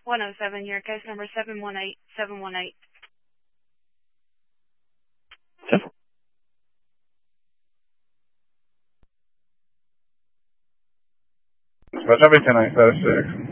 107, your case number 718718. Dispatch, I'll be 10-9, status 6.